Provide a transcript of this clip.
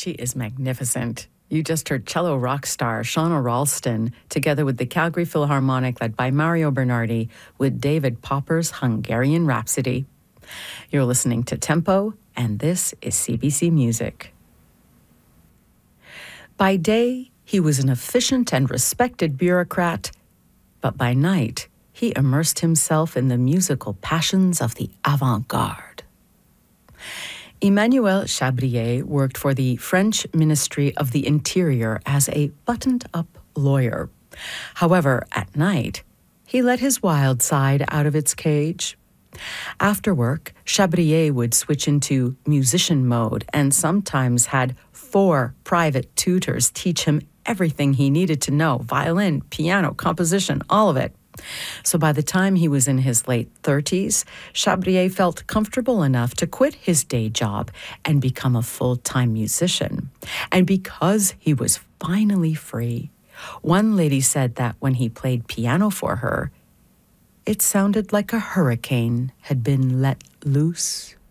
She is magnificent. You just heard cello rock star Shauna Ralston, together with the Calgary Philharmonic led by Mario Bernardi, with David Popper's Hungarian Rhapsody. You're listening to Tempo, and this is CBC Music. By day, he was an efficient and respected bureaucrat, but by night, he immersed himself in the musical passions of the avant-garde. Emmanuel Chabrier worked for the French Ministry of the Interior as a buttoned-up lawyer. However, at night, he let his wild side out of its cage. After work, Chabrier would switch into musician mode and sometimes had 4 private tutors teach him everything he needed to know: violin, piano, composition, all of it. So by the time he was in his late 30s, Chabrier felt comfortable enough to quit his day job and become a full-time musician. And because he was finally free, one lady said that when he played piano for her, it sounded like a hurricane had been let loose.